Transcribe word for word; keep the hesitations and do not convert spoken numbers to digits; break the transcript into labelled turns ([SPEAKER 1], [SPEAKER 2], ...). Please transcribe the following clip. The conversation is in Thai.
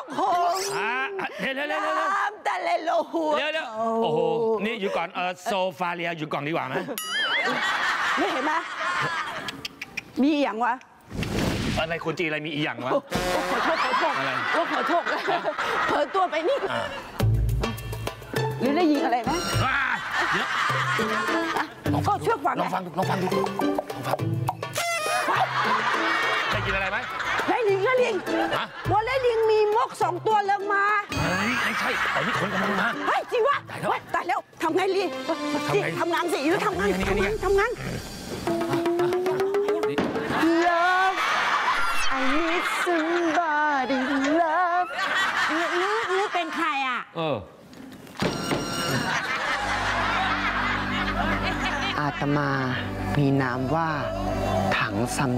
[SPEAKER 1] คง
[SPEAKER 2] อ่าเร็วเร็วเร็วเร็ว
[SPEAKER 1] น้ำตะเลโลหัว
[SPEAKER 2] เร็วเร็วโอ้โหนี่อยู่ก่อนเออโซฟาเรียอยู่ก่อนดีกว่าไหม
[SPEAKER 1] นี่เห็นไหมมีอย่างวะ
[SPEAKER 2] อะไรคนจีนอะไรมีอีหยังวะ
[SPEAKER 1] ขอโทษขอโทษ
[SPEAKER 2] อะไร
[SPEAKER 1] ว่าขอโทษเผลอตัวไปนี่หรือได้ยินอะไรไหม
[SPEAKER 2] อ่าเดี๋ยวลอง
[SPEAKER 1] ก็
[SPEAKER 2] ฟัง
[SPEAKER 1] เชือกฟัง
[SPEAKER 2] ลองฟังดูลองฟังดูลองฟังได้ยินอะไรไหม
[SPEAKER 1] ไล่ลิงไล่ลิง
[SPEAKER 2] ฮะ
[SPEAKER 1] ว่าไล่ลิงมีมกสองตัวเริ่มมา
[SPEAKER 2] เฮ้ยไม่ใช่แต่นี่คนกำลังมา
[SPEAKER 1] เฮ้ยจริงวะ
[SPEAKER 2] ตายแล้ว
[SPEAKER 1] เฮ้ยตายแล้วทำไงลี
[SPEAKER 2] ทำไง
[SPEAKER 1] ทำงานสิทำงาน
[SPEAKER 2] นี่
[SPEAKER 1] ทำ
[SPEAKER 2] นี่
[SPEAKER 1] งาน
[SPEAKER 2] นี่
[SPEAKER 1] ทำงาน Love I need somebody love หรือหรือหรือเป็นใครอ่ะ
[SPEAKER 2] เออ
[SPEAKER 3] อาตมามีนามว่าถังซัม